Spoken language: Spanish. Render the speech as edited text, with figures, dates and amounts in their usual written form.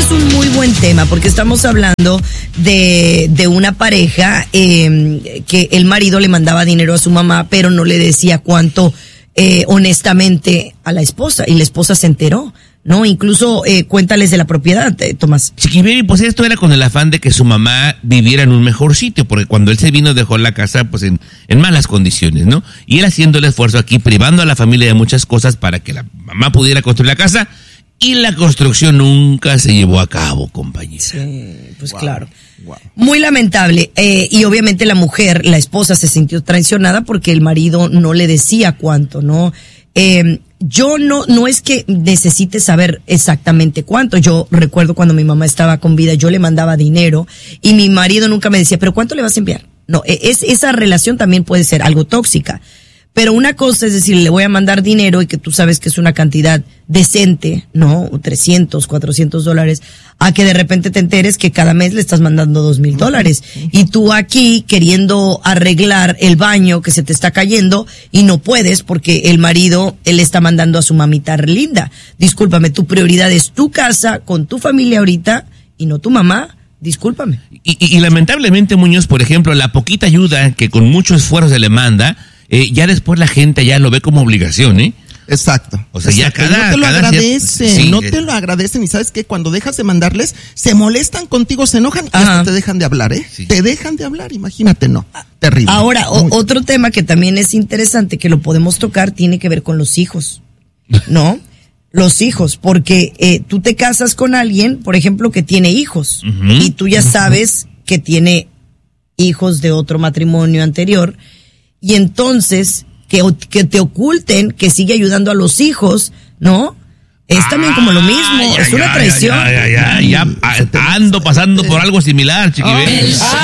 es un muy buen tema porque estamos hablando de una pareja que el marido le mandaba dinero a su mamá, pero no le decía cuánto honestamente a la esposa, y la esposa se enteró, ¿no? Incluso cuéntales de la propiedad, Tomás. Chiquiberi, pues esto era con el afán de que su mamá viviera en un mejor sitio, porque cuando él se vino dejó la casa pues en malas condiciones, ¿no? Y él haciendo el esfuerzo aquí, privando a la familia de muchas cosas para que la mamá pudiera construir la casa, y la construcción nunca se llevó a cabo, compañera. Sí, pues wow, claro. Wow. Muy lamentable. Y obviamente la mujer, la esposa, se sintió traicionada porque el marido no le decía cuánto, ¿no? Yo no es que necesite saber exactamente cuánto. Yo recuerdo cuando mi mamá estaba con vida, yo le mandaba dinero y mi marido nunca me decía, ¿pero cuánto le vas a enviar? No, esa relación también puede ser algo tóxica. Pero una cosa es decir, le voy a mandar dinero y que tú sabes que es una cantidad decente, ¿no? $300, $400, a que de repente te enteres que cada mes le estás mandando $2,000. Y tú aquí queriendo arreglar el baño que se te está cayendo y no puedes porque el marido, él está mandando a su mamita linda. Discúlpame, tu prioridad es tu casa con tu familia ahorita y no tu mamá. Discúlpame. Y lamentablemente, Muñoz, por ejemplo, la poquita ayuda que con mucho esfuerzo se le manda, ya después la gente ya lo ve como obligación, ¿eh? Exacto. O sea, exacto. ya no te lo agradecen, no te lo agradecen, y sabes que cuando dejas de mandarles, se molestan contigo, se enojan y hasta te dejan de hablar, ¿eh? Sí. Te dejan de hablar, imagínate, no. Terrible. Ahora, otro tema que también es interesante, que lo podemos tocar, tiene que ver con los hijos, ¿no? Los hijos, porque tú te casas con alguien, por ejemplo, que tiene hijos, y tú ya sabes que tiene hijos de otro matrimonio anterior, y entonces que te oculten que sigue ayudando a los hijos, ¿no? Es también como lo mismo, es una traición. Ya ando pasando por algo similar, chiquibé.